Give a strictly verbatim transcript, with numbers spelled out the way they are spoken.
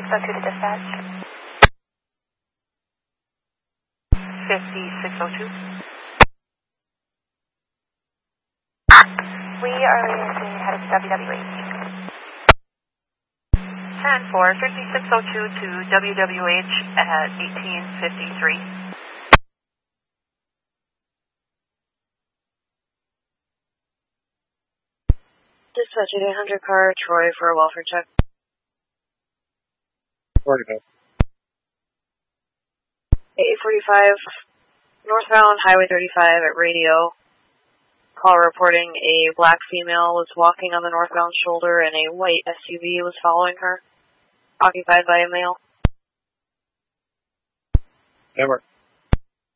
oh two to dispatch. fifty-six oh two. We are leaving to head of W W H. ten four, fifty-six oh two to W W H at eighteen fifty-three. Dispatch eight hundred car, Troy for a welfare check. forty-five. eight forty-five, northbound Highway thirty-five at radio. Call reporting a black female was walking on the northbound shoulder and a white S U V was following her, occupied by a male. That works.